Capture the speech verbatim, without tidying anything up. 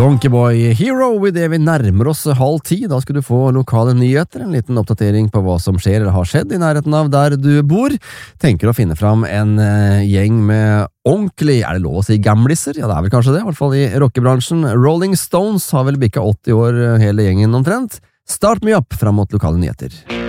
Donkeyboy Hero, I det vi nærmer oss halv ti, da skal du få lokale nyheter, en liten oppdatering på hva som skjer eller har skjedd I nærheten av der du bor. Tenker å finne fram en uh, gjeng med ordentlig, er det lov å si gamliser? Ja, det er vel kanskje det, I hvert fall I rockebransjen. Rolling Stones har vel bikket åtti år hele gjengen omtrent. Start me up fram mot lokale nyheter.